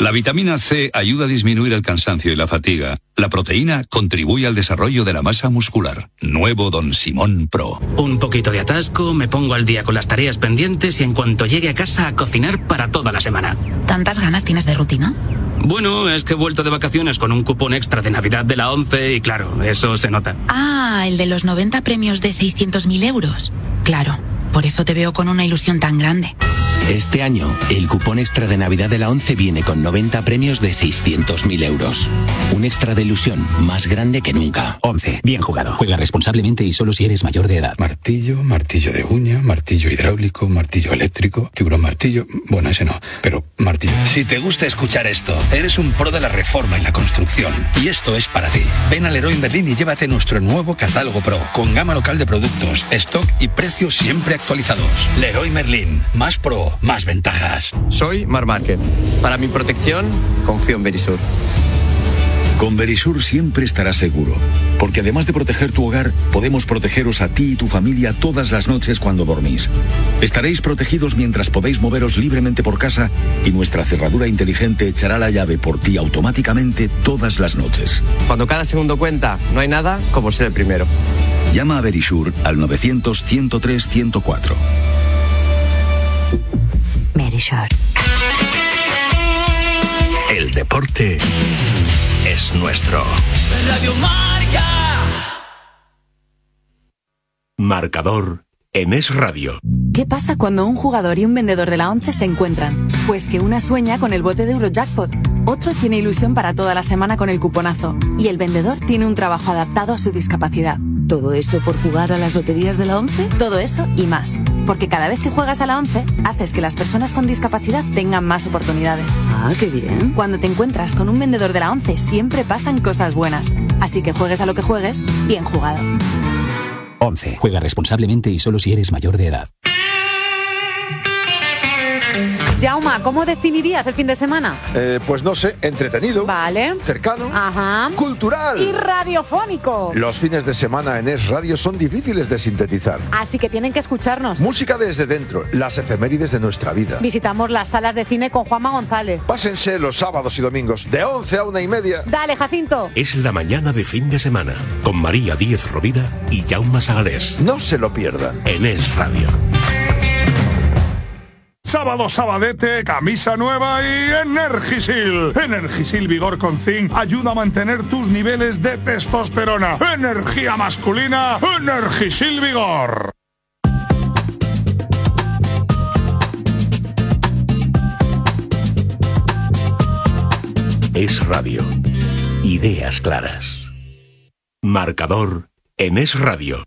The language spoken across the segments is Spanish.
La vitamina C ayuda a disminuir el cansancio y la fatiga. La proteína contribuye al desarrollo de la masa muscular. Nuevo Don Simón Pro. Un poquito de atasco, me pongo al día con las tareas pendientes y en cuanto llegue a casa a cocinar para toda la semana. ¿Tantas ganas tienes de rutina? Bueno, es que he vuelto de vacaciones con un cupón extra de Navidad de la ONCE y claro, eso se nota. Ah, el de los 90 premios de 600.000 euros. Claro, por eso te veo con una ilusión tan grande. Este año, el cupón extra de Navidad de la ONCE viene con 90 premios de 600.000 euros. Un extra de ilusión más grande que nunca. ONCE, bien jugado. Juega responsablemente y solo si eres mayor de edad. Martillo, martillo de uña, martillo hidráulico, martillo eléctrico, tiburón martillo... Bueno, ese no, pero martillo. Si te gusta escuchar esto, eres un pro de la reforma y la construcción. Y esto es para ti. Ven al Leroy Merlin y llévate nuestro nuevo catálogo Pro, con gama local de productos, stock y precios siempre actualizados. Leroy Merlin, más pro, más ventajas. Soy Marc Márquez. Para mi protección, confío en Verisur. Con Verisur siempre estarás seguro, porque además de proteger tu hogar, podemos protegeros a ti y tu familia todas las noches cuando dormís. Estaréis protegidos mientras podéis moveros libremente por casa y nuestra cerradura inteligente echará la llave por ti automáticamente todas las noches. Cuando cada segundo cuenta, no hay nada como ser el primero. Llama a Verisur al 900-103-104. Verisur. El deporte es nuestro. Radio Marca. Marcador en Es Radio. ¿Qué pasa cuando un jugador y un vendedor de la ONCE se encuentran? Pues que una sueña con el bote de Eurojackpot, otro tiene ilusión para toda la semana con el cuponazo y el vendedor tiene un trabajo adaptado a su discapacidad. ¿Todo eso por jugar a las loterías de la ONCE? Todo eso y más. Porque cada vez que juegas a la ONCE, haces que las personas con discapacidad tengan más oportunidades. Ah, qué bien. Cuando te encuentras con un vendedor de la ONCE, siempre pasan cosas buenas. Así que juegues a lo que juegues, bien jugado. ONCE. Juega responsablemente y solo si eres mayor de edad. Jauma, ¿cómo definirías el fin de semana? Pues no sé, entretenido. Vale. Cercano. Ajá. Cultural. Y radiofónico. Los fines de semana en Es Radio son difíciles de sintetizar. Así que tienen que escucharnos. Música desde dentro, las efemérides de nuestra vida. Visitamos las salas de cine con Juanma González. Pásense los sábados y domingos de 11 a 1:30. Dale, Jacinto. Es la mañana de fin de semana con María Díez Rovira y Jaume Sagalés. No se lo pierdan. En Es Radio. Sábado, sabadete, camisa nueva y Energisil. Energisil Vigor con Zinc ayuda a mantener tus niveles de testosterona. Energía masculina, Energisil Vigor. Es Radio. Ideas claras. Marcador en Es Radio.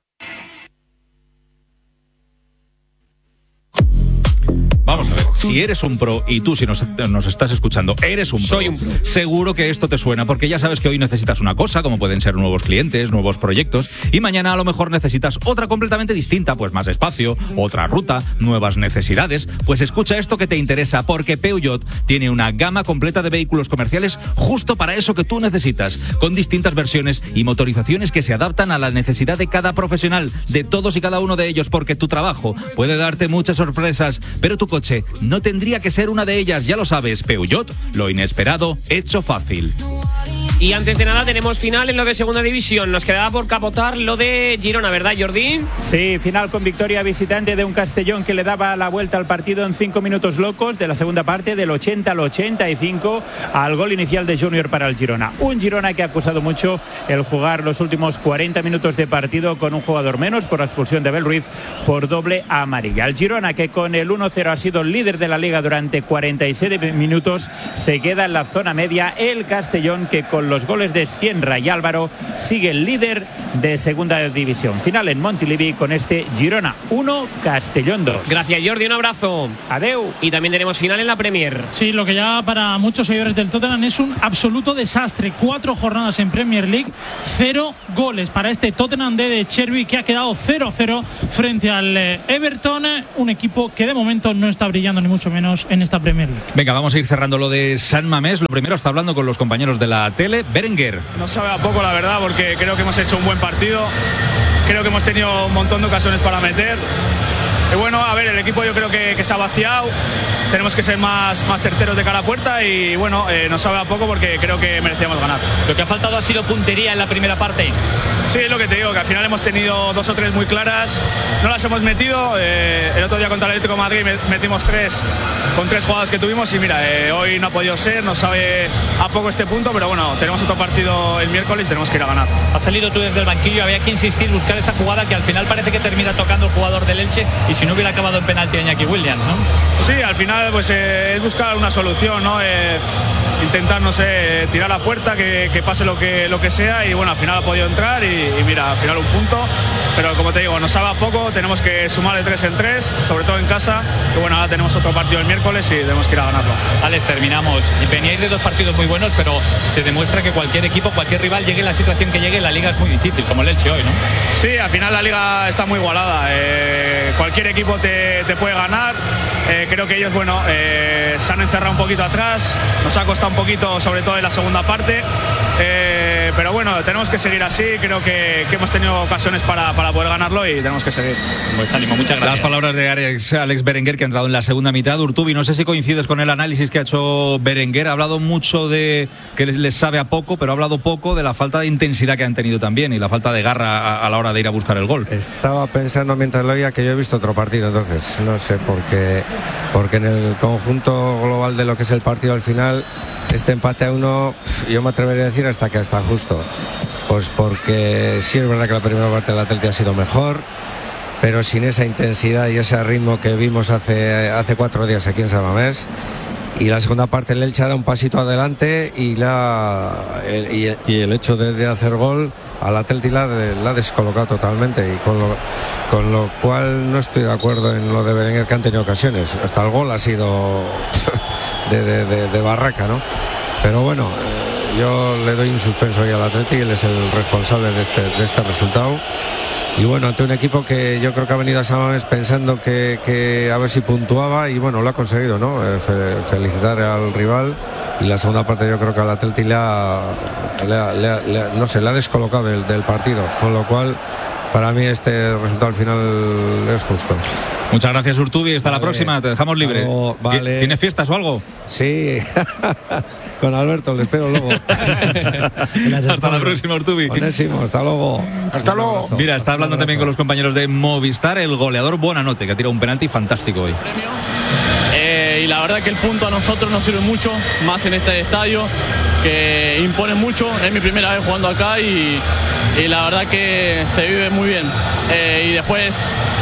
Vamos a ver, si eres un pro y tú si nos estás escuchando, eres un pro. Soy un pro. Seguro que esto te suena porque ya sabes que hoy necesitas una cosa, como pueden ser nuevos clientes, nuevos proyectos, y mañana a lo mejor necesitas otra completamente distinta, pues más espacio, otra ruta, nuevas necesidades. Pues escucha esto que te interesa, porque Peugeot tiene una gama completa de vehículos comerciales justo para eso que tú necesitas, con distintas versiones y motorizaciones que se adaptan a la necesidad de cada profesional, de todos y cada uno de ellos, porque tu trabajo puede darte muchas sorpresas, pero tu coche no tendría que ser una de ellas, ya lo sabes. Peugeot, lo inesperado hecho fácil. Y antes de nada tenemos final en lo de segunda división. Nos quedaba por capotar lo de Girona, ¿verdad, Jordi? Sí, final con victoria visitante de un Castellón que le daba la vuelta al partido en 5 minutos locos de la segunda parte, del 80 al 85, al gol inicial de Junior para el Girona. Un Girona que ha acusado mucho el jugar los últimos 40 minutos de partido con un jugador menos por la expulsión de Abel Ruiz por doble amarilla. El Girona, que con el 1-0 ha sido líder de la Liga durante 47 minutos, se queda en la zona media. El Castellón, que con los goles de Sienra y Álvaro sigue el líder de segunda división. Final en Montilivi con este Girona 1, Castellón 2. Gracias, Jordi, un abrazo. Adeu. Y también tenemos final en la Premier. Sí, lo que ya para muchos seguidores del Tottenham es un absoluto desastre. 4 jornadas en Premier League, 0 goles para este Tottenham de Cherby, que ha quedado 0-0 frente al Everton, un equipo que de momento no está brillando ni mucho menos en esta Premier League. Venga, vamos a ir cerrando lo de San Mamés. Lo primero, está hablando con los compañeros de la tele. Berenguer. No sabe a poco, la verdad, porque creo que hemos hecho un buen partido. Creo que hemos tenido un montón de ocasiones para meter. bueno, a ver, el equipo yo creo que se ha vaciado. Tenemos que ser más certeros de cara a puerta y bueno, nos sabe a poco porque creo que merecíamos ganar. Lo que ha faltado ha sido puntería en la primera parte. Sí, es lo que te digo, que al final hemos tenido 2 o 3 muy claras, no las hemos metido. El otro día contra el Atlético de Madrid metimos 3 con 3 jugadas que tuvimos y mira, hoy no ha podido ser, nos sabe a poco este punto, pero bueno, tenemos otro partido el miércoles y tenemos que ir a ganar. Has salido tú desde el banquillo, había que insistir, buscar esa jugada que al final parece que termina tocando el jugador del Elche y si no hubiera acabado en penalti a Iñaki Williams, ¿no? Sí, al final pues es buscar una solución, ¿no? Intentar, no sé, tirar a puerta, que pase lo que sea y bueno, al final ha podido entrar y mira, al final un punto, pero como te digo, nos sabe a poco, tenemos que sumar de 3 en 3, sobre todo en casa, y bueno, ahora tenemos otro partido el miércoles y tenemos que ir a ganarlo. Alex, terminamos. Veníais de 2 partidos muy buenos, pero se demuestra que cualquier equipo, cualquier rival, llegue en la situación que llegue, la liga es muy difícil, como el Elche hoy, ¿no? Sí, al final la liga está muy igualada, cualquier equipo te puede ganar. Creo que ellos, bueno, se han encerrado un poquito atrás, nos ha costado un poquito, sobre todo en la segunda parte, pero bueno, tenemos que seguir así, creo que hemos tenido ocasiones para poder ganarlo y tenemos que seguir. Pues ánimo, muchas gracias. Las palabras de Alex Berenguer, que ha entrado en la segunda mitad. Urtubi, no sé si coincides con el análisis que ha hecho Berenguer, ha hablado mucho de que les sabe a poco, pero ha hablado poco de la falta de intensidad que han tenido también y la falta de garra a la hora de ir a buscar el gol. Estaba pensando mientras lo oía que yo he visto otro partido, entonces no sé por qué, porque en el conjunto global de lo que es el partido al final, este empate a 1, yo me atrevería a decir hasta justo, pues porque sí es verdad que la primera parte del Atleti ha sido mejor, pero sin esa intensidad y ese ritmo que vimos hace 4 días aquí en San Mamés. Y la segunda parte el Elche da un pasito adelante y el hecho de hacer gol al Atleti la ha descolocado totalmente, y con lo cual no estoy de acuerdo en lo de Berenguer, que han tenido ocasiones, hasta el gol ha sido de barraca, ¿no? Pero bueno, yo le doy un suspenso ahí al Atleti, él es el responsable de este resultado. Y bueno, ante un equipo que yo creo que ha venido a San Mamés pensando que a ver si puntuaba, y bueno, lo ha conseguido, ¿no? Felicitar al rival, y la segunda parte yo creo que al Atleti le ha descolocado del partido, con lo cual para mí este resultado al final es justo. Muchas gracias, Urtubi, hasta la próxima, te dejamos libre. Vale. ¿Tienes fiestas o algo? Sí. Con Alberto, le espero luego. Hasta la próxima, Urtubi. Onésimo, hasta luego. Hasta luego. Mira, está hablando también con los compañeros de Movistar el goleador Buonanotte, que ha tirado un penalti fantástico hoy. Y la verdad que el punto a nosotros nos sirve mucho, más en este estadio, que impone mucho. Es mi primera vez jugando acá y la verdad que se vive muy bien. Y después,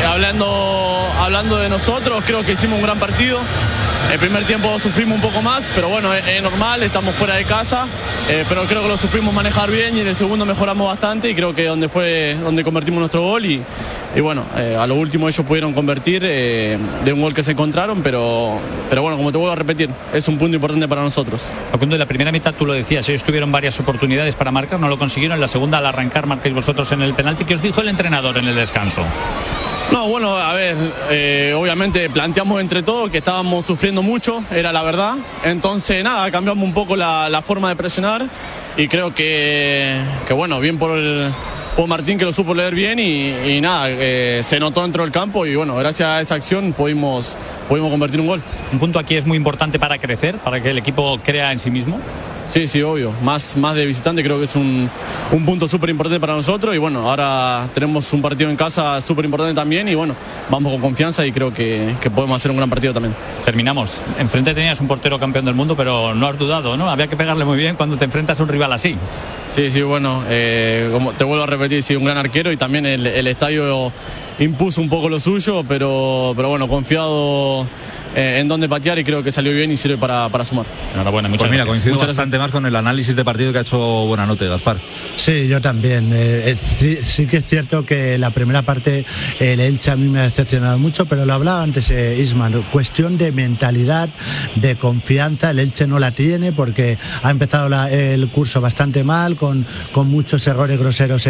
hablando de nosotros, creo que hicimos un gran partido. El primer tiempo sufrimos un poco más, pero bueno, es normal, estamos fuera de casa, pero creo que lo supimos manejar bien, y en el segundo mejoramos bastante, y creo que donde convertimos nuestro gol, y bueno, a lo último ellos pudieron convertir de un gol que se encontraron, pero bueno, como te vuelvo a repetir, es un punto importante para nosotros. Facundo, en la primera mitad tú lo decías, ellos tuvieron varias oportunidades para marcar, no lo consiguieron. En la segunda, al arrancar, marcáis vosotros en el penalti. ¿Qué os dijo el entrenador en el descanso? No, bueno, a ver, obviamente planteamos entre todos que estábamos sufriendo mucho, era la verdad. Entonces, nada, cambiamos un poco la forma de presionar, y creo que bueno, bien por Martín, que lo supo leer bien, y nada, se notó dentro del campo, y bueno, gracias a esa acción pudimos convertir un gol. Un punto aquí es muy importante para crecer, para que el equipo crea en sí mismo. Sí, obvio. Más de visitante, creo que es un punto súper importante para nosotros, y bueno, ahora tenemos un partido en casa súper importante también, y bueno, vamos con confianza y creo que podemos hacer un gran partido también. Terminamos. Enfrente tenías un portero campeón del mundo, pero no has dudado, ¿no? Había que pegarle muy bien cuando te enfrentas a un rival así. Sí, bueno, como te vuelvo a repetir, sí, un gran arquero, y también el estadio impuso un poco lo suyo, pero bueno, confiado en dónde patear, y creo que salió bien y sirve para sumar. Enhorabuena, muchas gracias. Coincido bastante más con el análisis de partido que ha hecho Buonanotte, Gaspar. Sí, yo también. Sí que es cierto que la primera parte el Elche a mí me ha decepcionado mucho, pero lo hablaba antes Isman, cuestión de mentalidad, de confianza. El Elche no la tiene porque ha empezado el curso bastante mal, con muchos errores groseros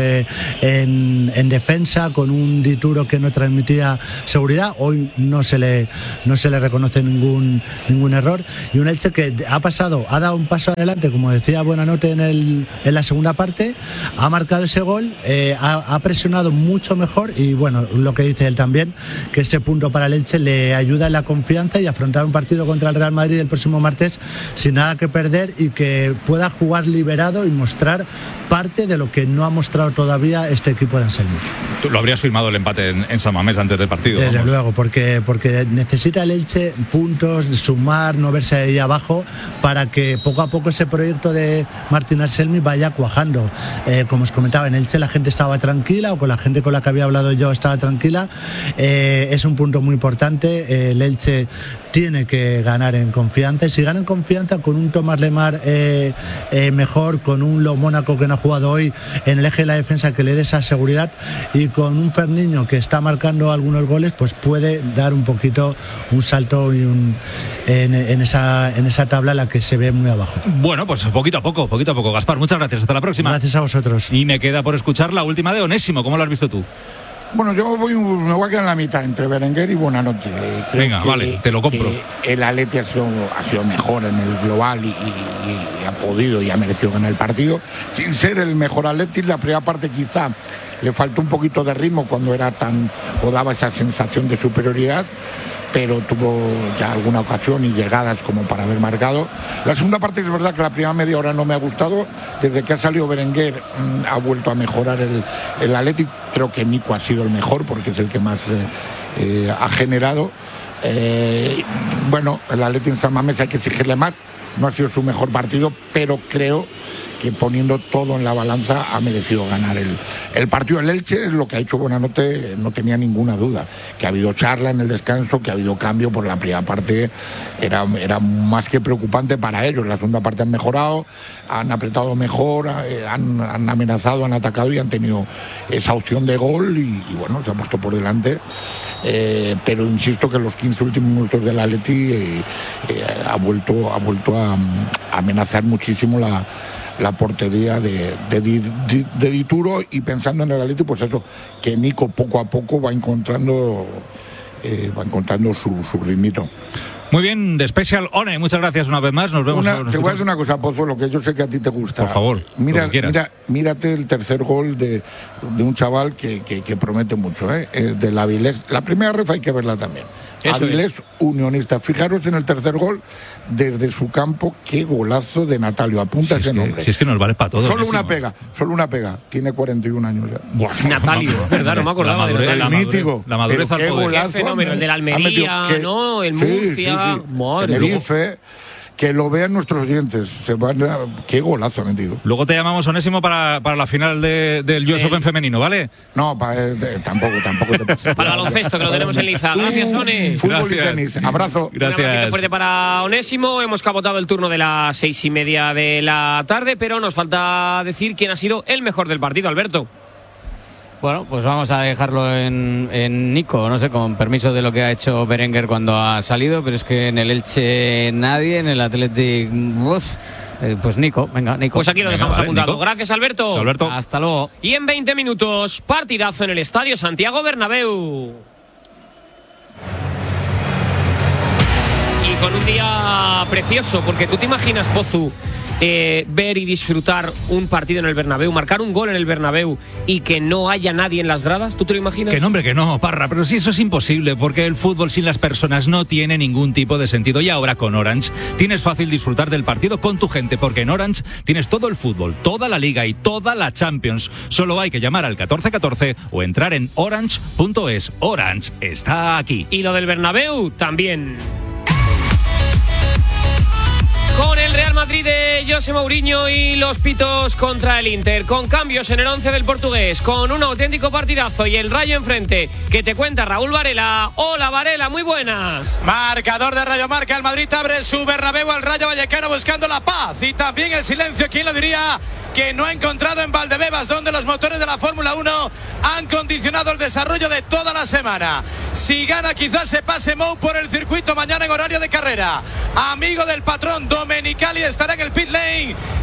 en defensa, con un Dituro que no transmitía seguridad. Hoy no se le reconoce ningún error, y un Elche que ha dado un paso adelante, como decía Buenanote en la segunda parte, ha marcado ese gol, ha presionado mucho mejor, y bueno, lo que dice él también, que ese punto para el Elche le ayuda en la confianza y afrontar un partido contra el Real Madrid el próximo martes sin nada que perder, y que pueda jugar liberado y mostrar parte de lo que no ha mostrado todavía este equipo de Anselmi. Tú lo habrías firmado el empate en San Mamés antes del partido. Desde luego, porque necesita el Elche puntos, sumar, no verse ahí abajo, para que poco a poco ese proyecto de Martín Anselmi vaya cuajando. Como os comentaba, en Elche la gente estaba tranquila, o con la gente con la que había hablado yo estaba tranquila. Es un punto muy importante. El Elche tiene que ganar en confianza, y si gana en confianza con un Tomás Lemar mejor, con un Lo Mónaco que no ha jugado hoy en el eje de la defensa, que le dé esa seguridad, y con un Ferniño que está marcando algunos goles, pues puede dar un poquito un salto en esa tabla en la que se ve muy abajo. Bueno, pues poquito a poco, Gaspar, muchas gracias, hasta la próxima. Gracias a vosotros. Y me queda por escuchar la última de Onésimo. ¿Cómo lo has visto tú? Bueno, yo me voy a quedar en la mitad entre Berenguer y Buenanote. Venga, vale, te lo compro. El Atleti ha sido mejor en el global y ha podido y ha merecido ganar el partido. Sin ser el mejor Atleti, la primera parte quizá le faltó un poquito de ritmo cuando daba esa sensación de superioridad, pero tuvo ya alguna ocasión y llegadas como para haber marcado. La segunda parte es verdad que la primera media hora no me ha gustado. Desde que ha salido Berenguer ha vuelto a mejorar el Atlético. Creo que Nico ha sido el mejor porque es el que más ha generado. Bueno, el Atlético en San Mamés hay que exigirle más. No ha sido su mejor partido, pero creo que poniendo todo en la balanza ha merecido ganar el partido. El Elche, lo que ha hecho Buenanote, no tenía ninguna duda, que ha habido charla en el descanso, que ha habido cambio, por la primera parte era más que preocupante para ellos. La segunda parte han mejorado, han apretado mejor, han amenazado, han atacado y han tenido esa opción de gol y bueno, se ha puesto por delante. Pero insisto que en los 15 últimos minutos del Atleti ha vuelto a amenazar muchísimo la portería de Dituro, y pensando en el Atleti, pues eso, que Nico poco a poco va encontrando su ritmito. Muy bien, de Special One, muchas gracias una vez más. Nos vemos. Te voy a decir una cosa, Pozuelo, que yo sé que a ti te gusta. Por favor, mírate el tercer gol de un chaval que promete mucho, del Avilés. La primera ref hay que verla también. Avilés Unionista. Fijaros en el tercer gol desde su campo, qué golazo de Natalio. Apunta ese nombre. Si es que nos vale para todo. Solo una pega. Tiene 41 años ya. Buah, Natalio, ¿verdad? No me acordaba de Natalio. El mítico. La madurez al poder. Qué fenómeno, el de la Almería, ¿no? El Murcia. Tenerife. Que lo vean nuestros oyentes. Qué golazo ha metido. Luego te llamamos, Onésimo, para la final del US Open femenino, ¿vale? No, tampoco te pasa. Para baloncesto, que lo tenemos en liza. Gracias, One. Fútbol y tenis. Abrazo. Gracias. Un abrazo fuerte para Onésimo. Hemos capotado el turno de las 6:30 de la tarde, pero nos falta decir quién ha sido el mejor del partido, Alberto. Bueno, pues vamos a dejarlo en Nico, no sé, con permiso de lo que ha hecho Berenguer cuando ha salido, pero es que en el Elche nadie, en el Athletic, pues Nico, venga, Nico. Pues aquí lo dejamos apuntado. Nico. Gracias, Alberto. Alberto. Hasta luego. Y en 20 minutos, partidazo en el Estadio Santiago Bernabéu. Y con un día precioso, porque tú te imaginas, Pozu, ver y disfrutar un partido en el Bernabéu, marcar un gol en el Bernabéu y que no haya nadie en las gradas. ¿Tú te lo imaginas? Que no, hombre, que no, Parra, pero sí, eso es imposible, porque el fútbol sin las personas no tiene ningún tipo de sentido. Y ahora con Orange tienes fácil disfrutar del partido con tu gente, porque en Orange tienes todo el fútbol, toda la Liga y toda la Champions. Solo hay que llamar al 1414 o entrar en orange.es. Orange está aquí. Y lo del Bernabéu también. Con el Real Madrid de José Mourinho y los pitos contra el Inter, con cambios en el 11 del portugués, con un auténtico partidazo y el Rayo enfrente, que te cuenta Raúl Varela. Hola Varela, muy buenas. Marcador de Radio Marca, el Madrid abre su Bernabéu al Rayo Vallecano buscando la paz y también el silencio. ¿Quién lo diría? Que no ha encontrado en Valdebebas, donde los motores de la Fórmula 1 han condicionado el desarrollo de toda la semana. Si gana, quizás se pase Mou por el circuito mañana en horario de carrera. Amigo del patrón Domenicali estará en el pit lane.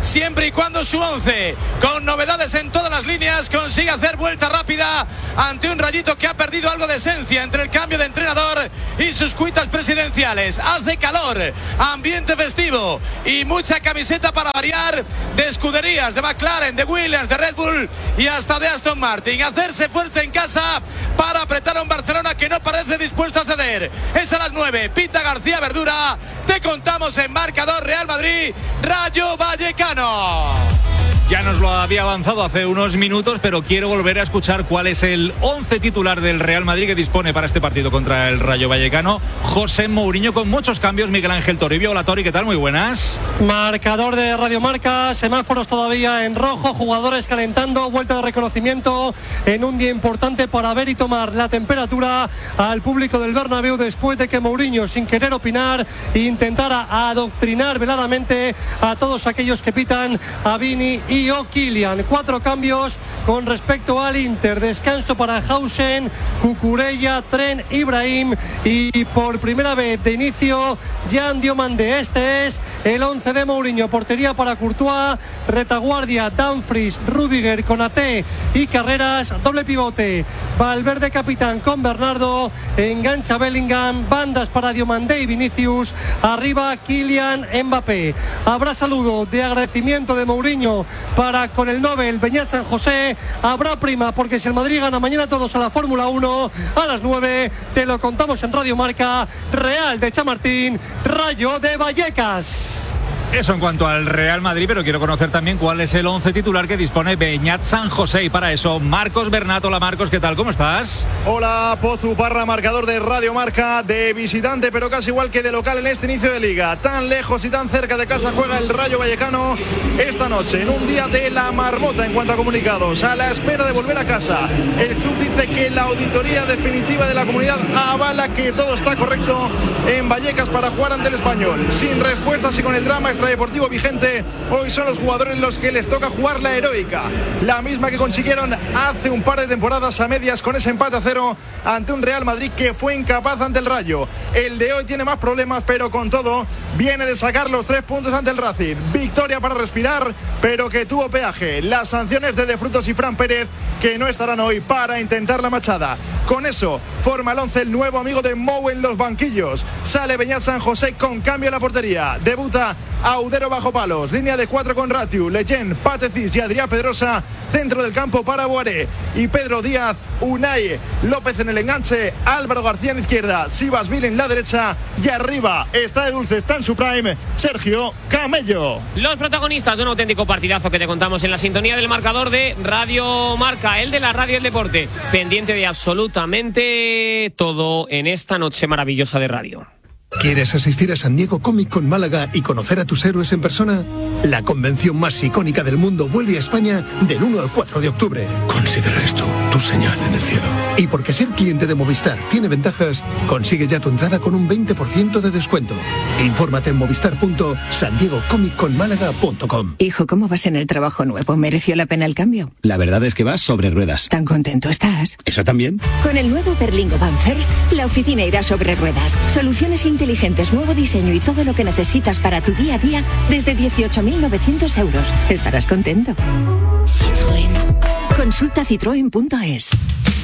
siempre y cuando su 11, con novedades en todas las líneas, consigue hacer vuelta rápida ante un Rayito que ha perdido algo de esencia entre el cambio de entrenador y sus cuitas presidenciales. Hace calor, ambiente festivo y mucha camiseta para variar de escuderías, de McLaren, de Williams, de Red Bull y hasta de Aston Martin. Hacerse fuerza en casa para apretar a un Barcelona que no parece dispuesto a ceder. Es a las 9, pita García Verdura. Te contamos en marcador Real Madrid, Rayo Vallecano. Ya nos lo había avanzado hace unos minutos, pero quiero volver a escuchar cuál es el 11 titular del Real Madrid que dispone para este partido contra el Rayo Vallecano. José Mourinho con muchos cambios. Miguel Ángel Toribio. Hola Tori, ¿qué tal? Muy buenas. Marcador de Radio Marca, semáforos todavía en rojo, jugadores calentando, vuelta de reconocimiento en un día importante para ver y tomar la temperatura al público del Bernabéu después de que Mourinho, sin querer opinar, intentara adoctrinar veladamente a todos aquellos que pitan a Vini y Kylian. 4 cambios con respecto al Inter. Descanso para Hausen, Cucurella, Tren, Ibrahim y por primera vez de inicio Jan Diomande. Este es el 11 de Mourinho. Portería para Courtois, retaguardia Dumfries, Rüdiger, Konaté y Carreras. Doble pivote Valverde capitán con Bernardo, engancha Bellingham, bandas para Diomande y Vinicius, arriba Kylian Mbappé. Habrá saludo de agradecimiento de Mourinho para con el Nobel Beñat San José. Habrá prima porque si el Madrid gana mañana todos a la Fórmula 1 a las 9, te lo contamos en Radio Marca. Real de Chamartín, Rayo de Vallecas. Eso en cuanto al Real Madrid, pero quiero conocer también cuál es el 11 titular que dispone Beñat San José. Y para eso, Marcos Bernat. Hola Marcos, ¿qué tal? ¿Cómo estás? Hola Pozu Parra, marcador de Radio Marca, de visitante, pero casi igual que de local en este inicio de liga. Tan lejos y tan cerca de casa juega el Rayo Vallecano esta noche, en un día de la marmota en cuanto a comunicados, a la espera de volver a casa. El club dice que la auditoría definitiva de la comunidad avala que todo está correcto en Vallecas para jugar ante el Español. Sin respuestas y con el drama extradeportivo vigente, hoy son los jugadores los que les toca jugar la heroica, la misma que consiguieron hace un par de temporadas a medias con ese empate a 0 ante un Real Madrid que fue incapaz ante el Rayo. El de hoy tiene más problemas, pero con todo viene de sacar los 3 puntos ante el Racing. Victoria para respirar, pero que tuvo peaje. Las sanciones de Frutos y Fran Pérez, que no estarán hoy para intentar la machada. Con eso forma el 11 el nuevo amigo de Mou en los banquillos. Sale Beñat San José con cambio en la portería. Debuta Audero bajo palos, línea de 4 con Ratiu, Leyen, Patecis y Adrián Pedrosa. Centro del campo para Boaré y Pedro Díaz, Unai López en el enganche, Álvaro García en izquierda, Sivasvili en la derecha y arriba está de dulce, está en su prime, Sergio Camello. Los protagonistas de un auténtico partidazo que te contamos en la sintonía del marcador de Radio Marca, el de la radio del deporte, pendiente de absolutamente todo en esta noche maravillosa de radio. ¿Quieres asistir a San Diego Comic Con Málaga y conocer a tus héroes en persona? La convención más icónica del mundo vuelve a España del 1 al 4 de octubre. Considera esto tu señal en el cielo. Y porque ser cliente de Movistar tiene ventajas, consigue ya tu entrada con un 20% de descuento. Infórmate en movistar.sandiegocomicconmálaga.com. Hijo, ¿cómo vas en el trabajo nuevo? ¿Mereció la pena el cambio? La verdad es que vas sobre ruedas. ¿Tan contento estás? ¿Eso también? Con el nuevo Berlingo Van First, la oficina irá sobre ruedas. Soluciones inteligentes, nuevo diseño y todo lo que necesitas para tu día a día desde 18.900 euros. Estarás contento. Citroën. Consulta citroen.es.